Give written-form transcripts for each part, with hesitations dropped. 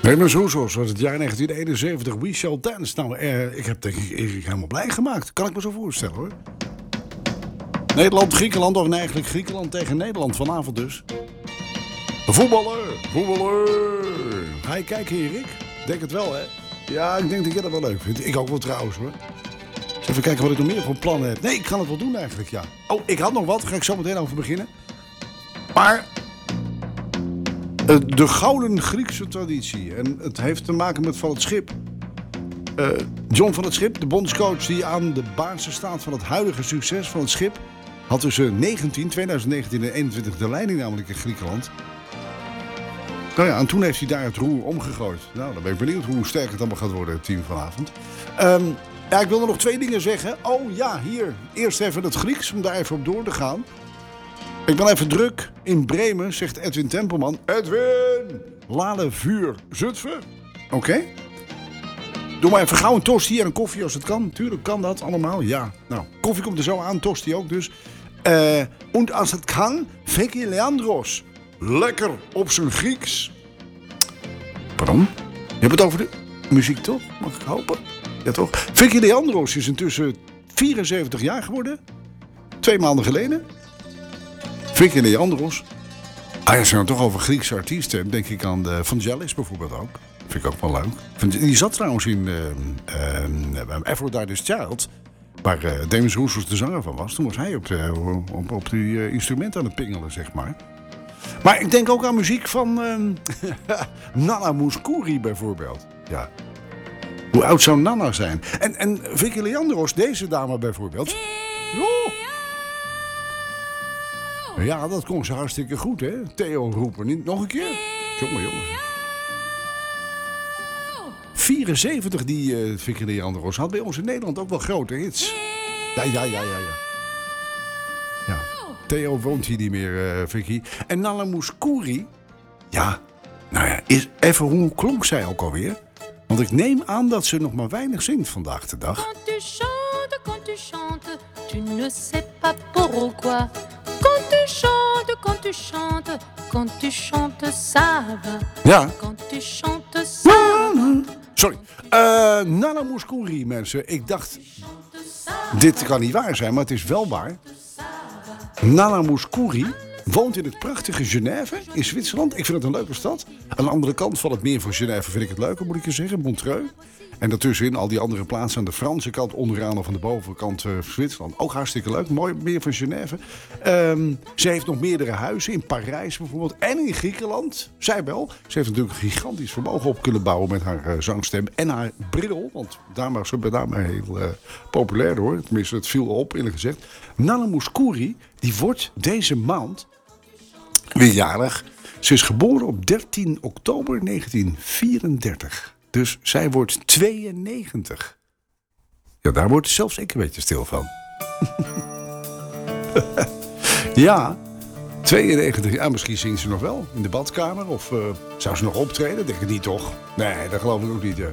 Demis Roussos was het jaar 1971. We Shall Dance. Nou, ik heb denk ik Erik helemaal blij gemaakt. Kan ik me zo voorstellen hoor. Nederland, Griekenland, of eigenlijk Griekenland tegen Nederland vanavond dus. Voetballer. Ga je kijken, Erik? Denk het wel, hè? Ja, ik denk dat jij dat wel leuk vindt. Ik ook wel trouwens, hoor. Dus even kijken wat ik nog meer voor plannen heb. Nee, ik kan het wel doen eigenlijk, ja. Oh, ik had nog wat. Daar ga ik zo meteen over beginnen. Maar de gouden Griekse traditie. En het heeft te maken met Van het Schip. John van het Schip, de bondscoach die aan de basis staat van het huidige succes van het Schip, had tussen 2019 en 21 de leiding namelijk in Griekenland. Nou ja, en toen heeft hij daar het roer omgegooid. Nou, dan ben ik benieuwd hoe sterk het allemaal gaat worden, het team vanavond. Ja, ik wilde nog 2 dingen zeggen. Oh ja, hier. Eerst even het Grieks, om daar even op door te gaan. Ik ben even druk in Bremen, zegt Edwin Tempelman. Edwin! Lade vuur Zutphen. Oké. Doe maar even gauw een tosti en een koffie als het kan. Tuurlijk kan dat allemaal, ja. Nou, koffie komt er zo aan, tosti ook dus. En als het kan, Vicky Leandros. Lekker op zijn Grieks. Pardon? Je hebt het over de muziek toch? Mag ik hopen? Ja toch? Vicky Leandros is intussen 74 jaar geworden. 2 maanden geleden. Vicky Leandros. Als je het toch over Griekse artiesten hebt, denk ik aan de Vangelis bijvoorbeeld ook. Vind ik ook wel leuk. Die zat trouwens in Aphrodite's Child, waar Demis Roussos de zanger van was. Toen was hij op die instrument aan het pingelen, zeg maar. Maar ik denk ook aan muziek van Nana Mouskouri bijvoorbeeld. Ja. Hoe oud zou Nana zijn? En Vicky Leandros, deze dame bijvoorbeeld. Oh. Ja, dat kon ze hartstikke goed, hè? Theo roepen. Niet nog een keer? Jongen. 74, die Vicky Leandros had bij ons in Nederland ook wel grote hits. Ja. Theo woont hier niet meer, Vicky. En Nana Mouskouri, ja, nou ja, even hoe klonk zij ook alweer? Want ik neem aan dat ze nog maar weinig zingt vandaag de dag. Quand tu chantes, tu ne sais pas pourquoi. Quand tu chantes, ça va. Ja. Quand tu chantes, ça va. Sorry. Nana Mouskouri, mensen. Ik dacht, dit kan niet waar zijn, maar het is wel waar. Nana Mouskouri woont in het prachtige Genève in Zwitserland. Ik vind het een leuke stad. Aan de andere kant van het meer van Genève vind ik het leuker, moet ik je zeggen. Montreux. En daartussenin al die andere plaatsen aan de Franse kant, onderaan of aan de bovenkant Zwitserland. Ook hartstikke leuk. Mooi meer van Genève. Ze heeft nog meerdere huizen in Parijs bijvoorbeeld. En in Griekenland. Zij wel. Ze heeft natuurlijk een gigantisch vermogen op kunnen bouwen met haar zangstem. En haar bril. Want daar was ze bij name heel populair hoor. Tenminste, het viel op eerlijk gezegd. Nana Mouskouri, die wordt deze maand weer jarig. Ze is geboren op 13 oktober 1934. Dus zij wordt 92. Ja, daar wordt zelfs ik een beetje stil van. Ja, 92. Ja, misschien zingt ze nog wel in de badkamer. Of zou ze nog optreden? Denk ik niet, toch? Nee, dat geloof ik ook niet.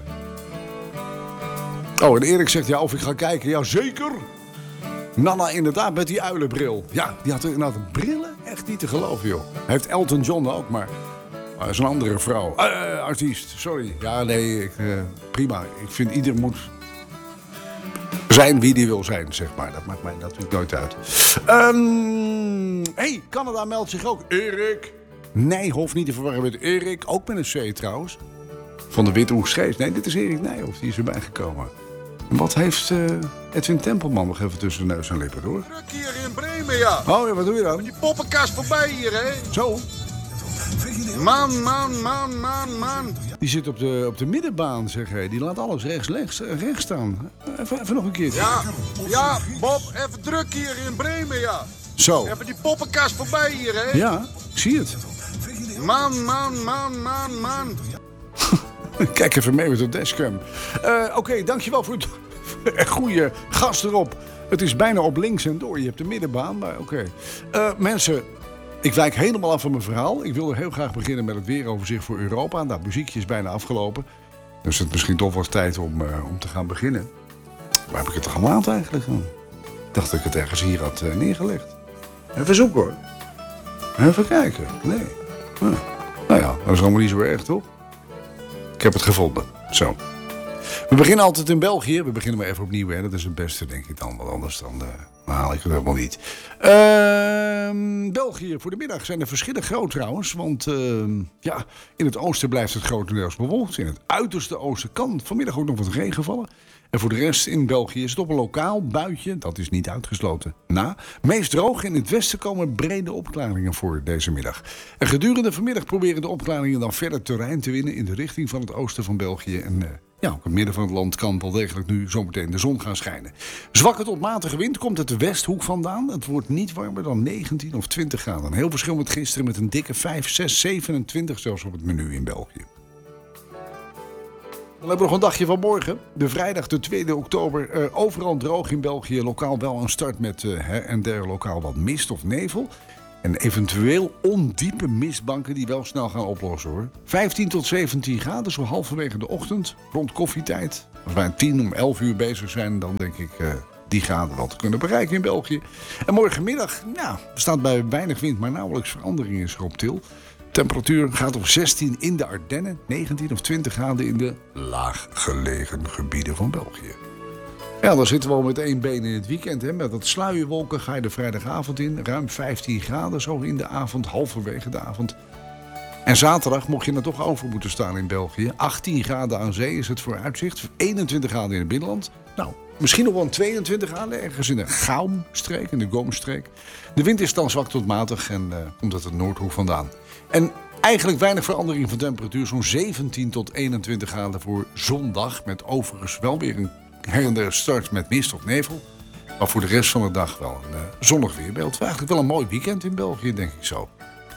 Oh, en Erik zegt, ja, of ik ga kijken. Ja, zeker. Nana inderdaad met die uilenbril. Ja, die had inderdaad brillen. Echt niet te geloven, joh. Hij heeft Elton John ook, maar dat is een andere vrouw. Artiest, sorry. Ja, nee, prima. Ik vind ieder moet zijn wie die wil zijn, zeg maar. Dat maakt mij natuurlijk nooit uit. Hey, Canada meldt zich ook. Erik Nijhoff, niet te verwarren met Erik. Ook met een C trouwens. Van de Witte Oegstrees. Nee, dit is Erik Nijhoff, die is erbij gekomen. En wat heeft Edwin Tempelman nog even tussen neus en lippen door? Druk hier in Bremen, ja. Oh ja, wat doe je dan? Die poppenkast voorbij hier, hè. Zo. Man. Die zit op de middenbaan, zeg hij. Die laat alles rechts staan. Even nog een keer. Ja, Bob, even druk hier in Bremen, ja. Zo. Even die poppenkast voorbij hier, hè. Ja, ik zie het. Man. Kijk even mee met de dashcam. Oké, dankjewel voor het goede gast erop. Het is bijna op links en door. Je hebt de middenbaan, maar oké. Mensen, ik wijk helemaal af van mijn verhaal. Ik wilde heel graag beginnen met het weeroverzicht voor Europa. Nou, muziekje is bijna afgelopen. Dus het is misschien toch wel tijd om te gaan beginnen. Waar heb ik het gelaat eigenlijk? Ik dacht dat ik het ergens hier had neergelegd. Even zoeken hoor. Even kijken. Nee. Nou ja, dat is allemaal niet zo erg, toch? Ik heb het gevonden. Zo. We beginnen altijd in België. We beginnen maar even opnieuw. Hè. Dat is het beste, denk ik dan. Want anders dan haal ik het helemaal niet. België voor de middag zijn de verschillen groot trouwens. Want in het oosten blijft het grotendeels bewolkt. In het uiterste oosten kan vanmiddag ook nog wat regen vallen. En voor de rest in België is het op een lokaal buitje. Dat is niet uitgesloten. Meest droog. In het westen komen brede opklaringen voor deze middag. En gedurende vanmiddag proberen de opklaringen dan verder terrein te winnen in de richting van het oosten van België. En ook het midden van het land kan wel degelijk nu zometeen de zon gaan schijnen. Zwakke tot matige wind komt uit de westhoek vandaan. Het wordt niet warmer dan 19 of 20 graden. Een heel verschil met gisteren met een dikke 5, 6, 27 zelfs op het menu in België. Dan hebben we nog een dagje van morgen. De vrijdag de 2 oktober. Overal droog in België. Lokaal wel een start met her en der lokaal wat mist of nevel. En eventueel ondiepe mistbanken die wel snel gaan oplossen hoor. 15 tot 17 graden zo halverwege de ochtend. Rond koffietijd. Als wij 10 om 11 uur bezig zijn dan denk ik die graden wel te kunnen bereiken in België. En morgenmiddag staat bij weinig wind maar nauwelijks verandering is er op til. Temperatuur gaat op 16 in de Ardennen, 19 of 20 graden in de laaggelegen gebieden van België. Ja, dan zitten we al met één been in het weekend. Hè. Met dat sluierwolken ga je de vrijdagavond in. Ruim 15 graden zo in de avond, halverwege de avond. En zaterdag mocht je er toch over moeten staan in België. 18 graden aan zee is het vooruitzicht. 21 graden in het binnenland. Nou, misschien nog wel een 22 graden ergens in de Gaumstreek, in de Goomstreek. De wind is dan zwak tot matig en komt uit het noordhoek vandaan. En eigenlijk weinig verandering van temperatuur. Zo'n 17 tot 21 graden voor zondag. Met overigens wel weer een her en der start met mist of nevel. Maar voor de rest van de dag wel een zonnig weerbeeld. Eigenlijk wel een mooi weekend in België, denk ik zo.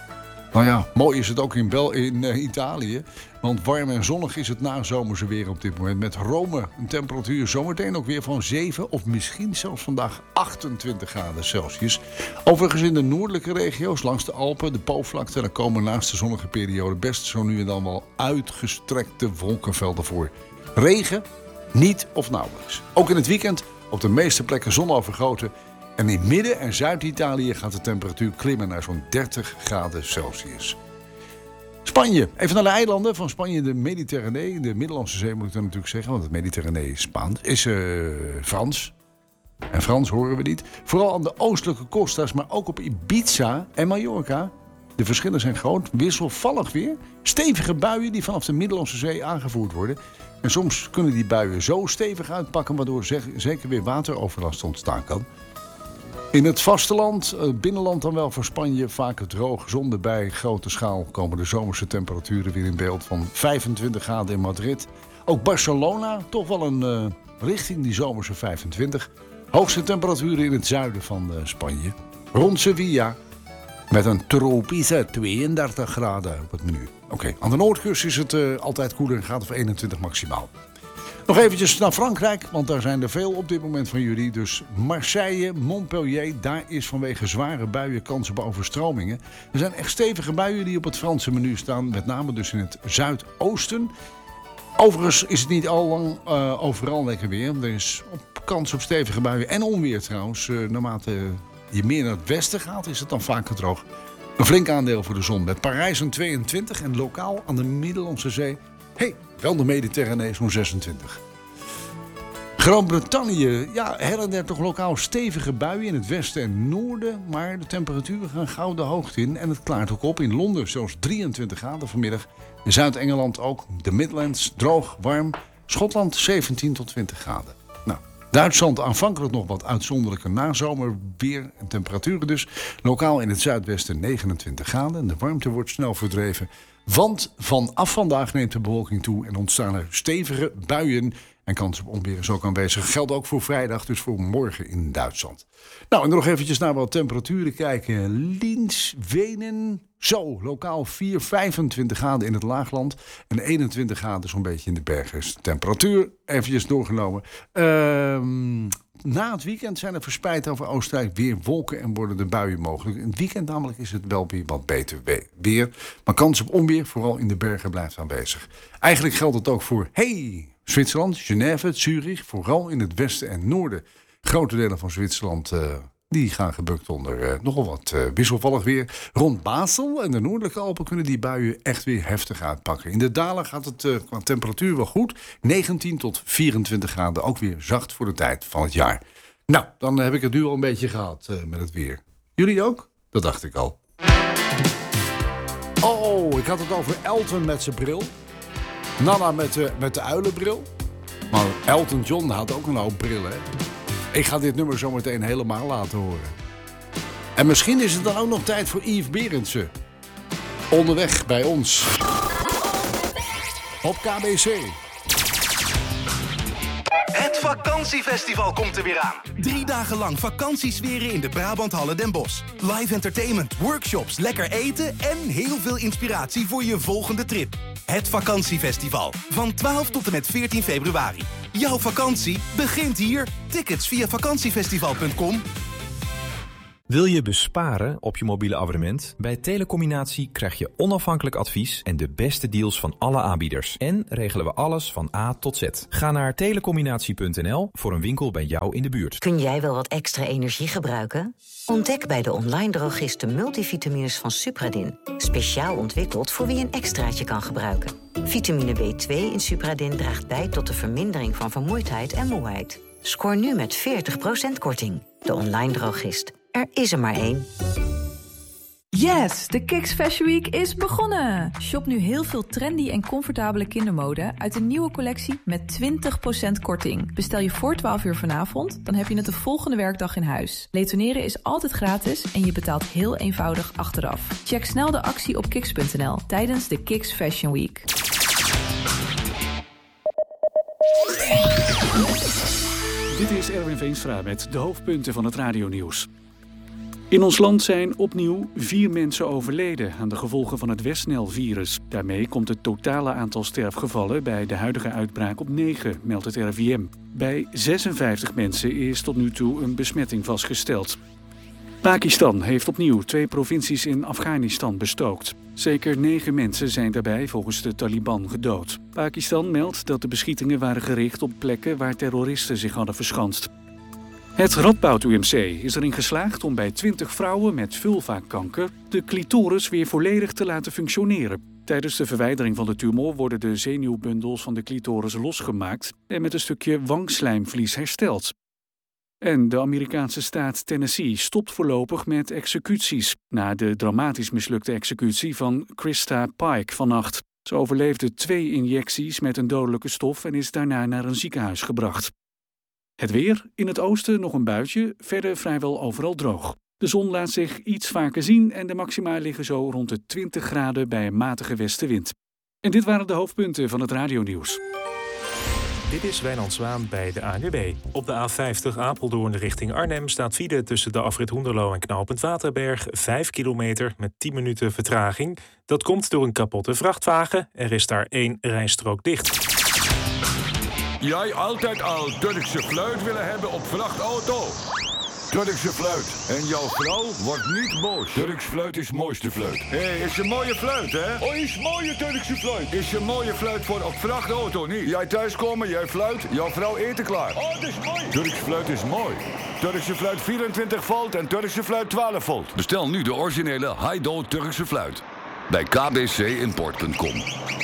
Nou ja, mooi is het ook in Italië. Want warm en zonnig is het nazomerse weer op dit moment. Met Rome een temperatuur zometeen ook weer van 7 of misschien zelfs vandaag 28 graden Celsius. Overigens in de noordelijke regio's langs de Alpen, de Po-vlakte, daar komen naast de zonnige periode best zo nu en dan wel uitgestrekte wolkenvelden voor. Regen, niet of nauwelijks. Ook in het weekend op de meeste plekken zonovergoten. En in Midden- en Zuid-Italië gaat de temperatuur klimmen naar zo'n 30 graden Celsius. Spanje. Even naar de eilanden van Spanje, de Mediterranee. De Middellandse Zee moet ik dan natuurlijk zeggen, want het Mediterranee is Spaans. Is Frans. En Frans horen we niet. Vooral aan de oostelijke costa's, maar ook op Ibiza en Mallorca. De verschillen zijn groot. Wisselvallig weer. Stevige buien die vanaf de Middellandse Zee aangevoerd worden. En soms kunnen die buien zo stevig uitpakken, waardoor zeker weer wateroverlast ontstaan kan. In het vasteland, binnenland dan wel voor Spanje, vaak het droog, zon erbij, grote schaal, komen de zomerse temperaturen weer in beeld van 25 graden in Madrid. Ook Barcelona, toch wel een richting die zomerse 25. Hoogste temperaturen in het zuiden van Spanje. Rond Sevilla met een tropische 32 graden op het menu. Oké, aan de noordkust is het altijd koeler, een graad of 21 maximaal. Nog eventjes naar Frankrijk, want daar zijn er veel op dit moment van jullie. Dus Marseille, Montpellier, daar is vanwege zware buien kans op overstromingen. Er zijn echt stevige buien die op het Franse menu staan, met name dus in het zuidoosten. Overigens is het niet al lang overal lekker weer. Er is kans op stevige buien en onweer trouwens. Naarmate je meer naar het westen gaat, is het dan vaker droog. Een flink aandeel voor de zon. Met Parijs een 22 en lokaal aan de Middellandse Zee. Wel de Mediterranee zo'n 26. Groot-Brittannië, her en der toch lokaal stevige buien in het westen en noorden. Maar de temperaturen gaan gauw de hoogte in. En het klaart ook op. In Londen zelfs 23 graden vanmiddag. In Zuid-Engeland ook. De Midlands droog, warm. Schotland 17 tot 20 graden. Nou, Duitsland aanvankelijk nog wat uitzonderlijke nazomerweer en temperaturen dus. Lokaal in het zuidwesten 29 graden. En de warmte wordt snel verdreven. Want vanaf vandaag neemt de bewolking toe en ontstaan er stevige buien. En kans op onweer is ook aanwezig. Geldt ook voor vrijdag, dus voor morgen in Duitsland. Nou, en dan nog eventjes naar wat temperaturen kijken. Liens, Wenen, zo, lokaal 25 graden in het laagland. En 21 graden zo'n beetje in de bergen. Dus de temperatuur, eventjes doorgenomen. Na het weekend zijn er verspreid over Oostenrijk weer wolken en worden de buien mogelijk. In het weekend namelijk is het wel weer wat beter weer. Maar kans op onweer, vooral in de bergen, blijft aanwezig. Eigenlijk geldt het ook voor Zwitserland, Genève, Zurich. Vooral in het westen en noorden. Grote delen van Zwitserland Die gaan gebukt onder nogal wat wisselvallig weer. Rond Basel en de noordelijke Alpen kunnen die buien echt weer heftig uitpakken. In de dalen gaat het qua temperatuur wel goed. 19 tot 24 graden, ook weer zacht voor de tijd van het jaar. Nou, dan heb ik het nu al een beetje gehad met het weer. Jullie ook? Dat dacht ik al. Oh, ik had het over Elton met zijn bril. Nana met de uilenbril. Maar Elton John had ook een hoop bril, hè? Ik ga dit nummer zometeen helemaal laten horen. En misschien is het dan ook nog tijd voor Yves Berendsen. Onderweg bij ons. Op KBC. Het vakantiefestival komt er weer aan. 3 dagen lang vakantiesferen in de Brabanthallen Den Bosch. Live entertainment, workshops, lekker eten en heel veel inspiratie voor je volgende trip. Het vakantiefestival. Van 12 tot en met 14 februari. Jouw vakantie begint hier. Tickets via vakantiefestival.com. Wil je besparen op je mobiele abonnement? Bij Telecombinatie krijg je onafhankelijk advies en de beste deals van alle aanbieders. En regelen we alles van A tot Z. Ga naar telecombinatie.nl voor een winkel bij jou in de buurt. Kun jij wel wat extra energie gebruiken? Ontdek bij de online drogist de multivitamines van Supradin. Speciaal ontwikkeld voor wie een extraatje kan gebruiken. Vitamine B2 in Supradin draagt bij tot de vermindering van vermoeidheid en moeheid. Scoor nu met 40% korting. De online drogist. Er is er maar één. Yes, de Kiks Fashion Week is begonnen! Shop nu heel veel trendy en comfortabele kindermode uit de nieuwe collectie met 20% korting. Bestel je voor 12 uur vanavond, dan heb je het de volgende werkdag in huis. Retourneren is altijd gratis en je betaalt heel eenvoudig achteraf. Check snel de actie op kiks.nl tijdens de Kiks Fashion Week. Dit is Erwin Veenstra met de hoofdpunten van het radionieuws. In ons land zijn opnieuw 4 mensen overleden aan de gevolgen van het Westnel-virus. Daarmee komt het totale aantal sterfgevallen bij de huidige uitbraak op 9, meldt het RIVM. Bij 56 mensen is tot nu toe een besmetting vastgesteld. Pakistan heeft opnieuw 2 provincies in Afghanistan bestookt. Zeker 9 mensen zijn daarbij volgens de Taliban gedood. Pakistan meldt dat de beschietingen waren gericht op plekken waar terroristen zich hadden verschanst. Het Radboud UMC is erin geslaagd om bij 20 vrouwen met vulvakanker de clitoris weer volledig te laten functioneren. Tijdens de verwijdering van de tumor worden de zenuwbundels van de clitoris losgemaakt en met een stukje wangslijmvlies hersteld. En de Amerikaanse staat Tennessee stopt voorlopig met executies na de dramatisch mislukte executie van Krista Pike vannacht. Ze overleefde 2 injecties met een dodelijke stof en is daarna naar een ziekenhuis gebracht. Het weer, in het oosten nog een buitje, verder vrijwel overal droog. De zon laat zich iets vaker zien en de maxima liggen zo rond de 20 graden bij een matige westenwind. En dit waren de hoofdpunten van het radionieuws. Dit is Wijnand Zwaan bij de ANWB. Op de A50 Apeldoorn richting Arnhem staat file tussen de afrit Hoenderloo en knooppunt Waterberg 5 kilometer met 10 minuten vertraging. Dat komt door een kapotte vrachtwagen. Er is daar 1 rijstrook dicht. Jij altijd al Turkse fluit willen hebben op vrachtauto? Turkse fluit. En jouw vrouw wordt niet boos. Turks fluit is mooiste fluit. Hé, is een mooie fluit, hè? Oh, is mooie Turkse fluit. Is een mooie fluit voor op vrachtauto, niet? Jij thuiskomen, jij fluit, jouw vrouw eten klaar. Oh, dat is mooi. Turks fluit is mooi. Turkse fluit 24 volt en Turkse fluit 12 volt. Bestel nu de originele Haido Turkse fluit. Bij kbcimport.com.